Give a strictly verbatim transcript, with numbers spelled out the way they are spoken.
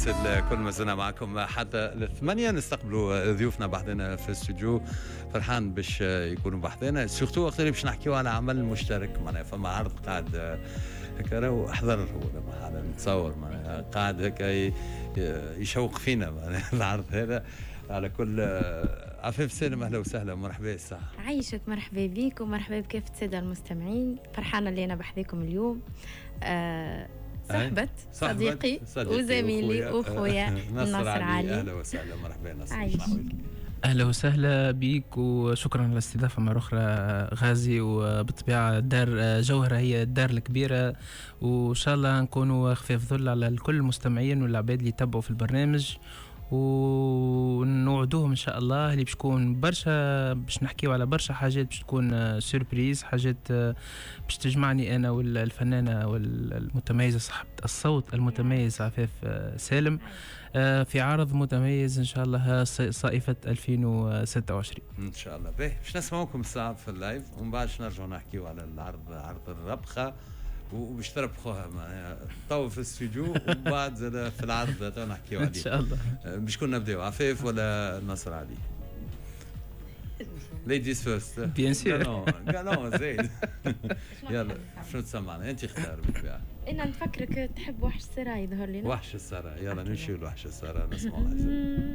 يسعد كل ما زلنا معكم حتى الثمانية. نستقبلوا ضيوفنا بعدنا في الاستوديو. فرحان باش يكونوا بعدنا سورتو وقت اللي باش نحكيو على عمل مشترك معناها فما عرض قاعد هكا واحضر هو لما نتصور معناها قاعد هكا يشوق فينا معناها العرض هذا على كل عفيف سالم. اهلا وسهلا ومرحبا الساعة عايشك. مرحبا بيك ومرحبا بكافة السادة المستمعين. فرحانة اللي أنا بحذيكم اليوم. آه صحبة صديقي, صديقي وزميلي وأخويا نصر علي. أهلا وسهلا مرحبا نصر. أهلا وسهلا بيك وشكرا على الاستضافة مرة أخرى غازي. وبالطبيعة دار جوهرة هي الدار الكبيرة وإن شاء الله نكونوا خفيف ظل على كل المستمعين والعباد اللي يتبعوا في البرنامج ونوعدوهم ان شاء الله اللي باش تكون برشا باش نحكيو على برشا حاجات باش تكون سوربريز حاجات باش تجمعني انا والفنانه والمتميزه صاحبة الصوت المتميز عفاف سالم في عرض متميز ان شاء الله صائفه ألفين وستة وعشرين ان شاء الله. باهي باش نسمعوكم الساعه في اللايف ومن بعد نرجعوا نحكيو على العرض عرض الربخه وباش تربخوها معناها تو في الاستوديو ومن بعد زاد في العرض تو نحكيو عليه ان شاء الله. باش كنا نبداو عفيف ولا نصر علي؟ ليديز فيرست بيان سور. نو نو زين. يلا شنو تسمعنا انت اختار بالطبيعه. انا نفكرك تحب وحش السراي يظهر لي. وحش السراي يلا نمشيو لوحش السراي نسمعوا.